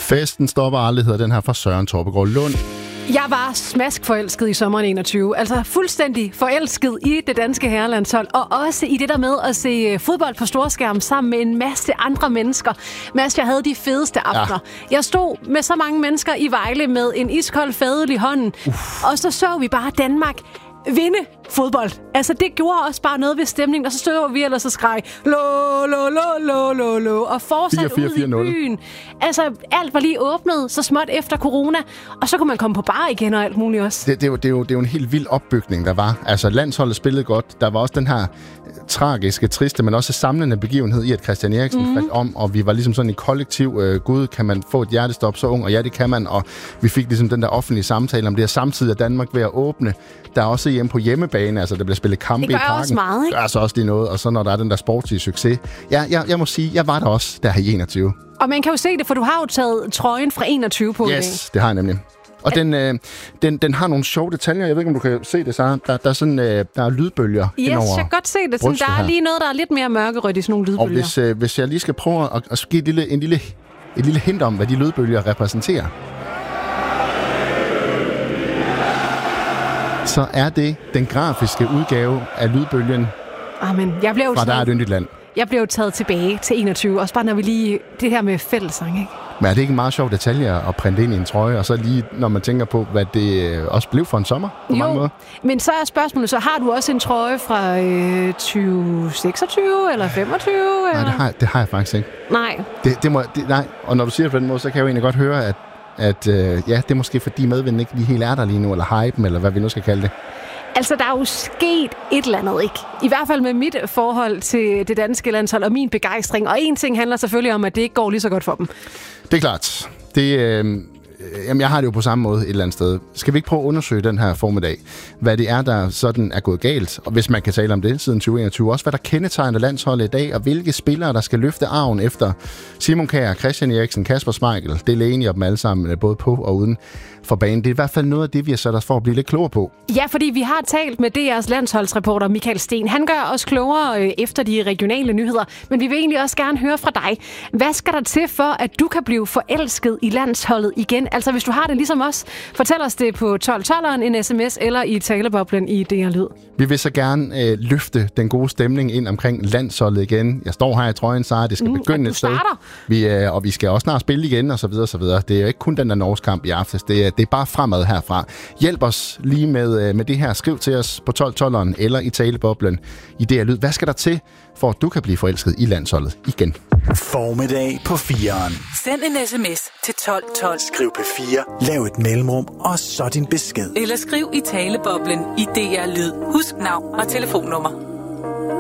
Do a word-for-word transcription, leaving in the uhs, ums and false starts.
Festen stopper aldrig, hedder den her fra Søren Torpegaard Lund. Jeg var smaskforelsket i sommeren enogtyve. Altså fuldstændig forelsket i det danske herrelandshold. Og også i det der med at se fodbold på storskærm sammen med en masse andre mennesker. Mads, jeg havde de fedeste aftener. Ja. Jeg stod med så mange mennesker i Vejle med en iskold fadøl i hånden. Uff. Og så så vi bare Danmark vinde fodbold. Altså, det gjorde også bare noget ved stemningen, og så stod vi ellers og skreg lo, lo, lo, lo, lo, lo, og fortsat ud i byen. Altså, alt var lige åbnet så småt efter corona, og så kunne man komme på bar igen og alt muligt også. Det, det, er, jo, det, er, jo, det er jo en helt vild opbygning, der var. Altså, landsholdet spillede godt. Der var også den her tragiske, triste, men også samlende begivenhed i, at Christian Eriksen mm-hmm. faldt om, og vi var ligesom sådan i kollektiv, øh, gud, kan man få et hjertestop så ung? Og ja, det kan man, og vi fik ligesom den der offentlige samtale om det, og samtidig er Danmark ved at åbne. Der er også hjemme på hjemmebane, altså der bliver spillet kampe i parken. Det gør også meget, ikke? Det gør altså også lige noget, og så når der er den der sportslige succes. Ja, jeg, jeg må sige, jeg var der også der i enogtyve. Og man kan jo se det, for du har jo taget trøjen fra enogtyve på. Yes, det har jeg nemlig. Og den, øh, den, den har nogle sjove detaljer. Jeg ved ikke, om du kan se det, så der, der er sådan øh, der er lydbølger yes, indover. Jeg kan godt se det. Sådan, der er her. Lige noget, der er lidt mere mørkerødt i sådan nogle lydbølger. Og hvis, øh, hvis jeg lige skal prøve at, at give et lille, en lille, et lille hint om, hvad de lydbølger repræsenterer, så er det den grafiske udgave af lydbølgen Amen. Jeg blev fra Der er et yndigt land. Jeg blev taget tilbage til enogtyve, også bare når vi lige det her med fællessang, ikke? Men er det ikke en meget sjov detalje at printe ind i en trøje, og så lige når man tænker på, hvad det også blev for en sommer på jo, mange måder? Men så er spørgsmålet, så har du også en trøje fra øh, tyve seksogtyve eller femogtyve? Nej, eller? det har, det har jeg faktisk ikke. Nej. Det, det må, det, nej. Og når du siger det på den måde, så kan jeg jo egentlig godt høre, at at øh, ja, det er måske fordi medvinden ikke lige helt er der lige nu, eller hypen, eller hvad vi nu skal kalde det. Altså, der er jo sket et eller andet, ikke? I hvert fald med mit forhold til det danske landshold og min begejstring. Og en ting handler selvfølgelig om, at det ikke går lige så godt for dem. Det er klart. Det, øh, jamen, jeg har det jo på samme måde et eller andet sted. Skal vi ikke prøve at undersøge den her formiddag, hvad det er, der sådan er gået galt, og hvis man kan tale om det siden tyve enogtyve, også hvad der kendetegner landsholdet i dag, og hvilke spillere, der skal løfte arven efter Simon Kjær, Christian Eriksen, Kasper Schmeichel, Delaney og dem alle sammen, både på og uden for banen. Det er i hvert fald noget af det, vi har sat os for at blive lidt klogere på. Ja, fordi vi har talt med D R's landsholdsreporter Michael Sten. Han gør os klogere øh, efter de regionale nyheder, men vi vil egentlig også gerne høre fra dig. Hvad skal der til for, at du kan blive forelsket i landsholdet igen? Altså, hvis du har det ligesom os, fortæl os det på tolv tolveren, en sms eller i taleboblen i D R Lyd. Vi vil så gerne øh, løfte den gode stemning ind omkring landsholdet igen. Jeg står her i trøjen, så det skal mm, begynde et sted. Vi, øh, og vi skal også snart spille igen, og så videre, og så videre. Det er jo ikke kun den der Norges kamp i aftes. Det er, det er bare fremad herfra. Hjælp os lige med, øh, med det her. Skriv til os på tolv tolveren eller i taleboblen i D R Lyd. Hvad skal der til, for at du kan blive forelsket i landsholdet igen? Formiddag på fireren. Send en sms til tolv tolv. Skriv P fire, lav et mellemrum, og så din besked. Eller skriv i taleboblen i D R Lyd. Husk navn og telefonnummer.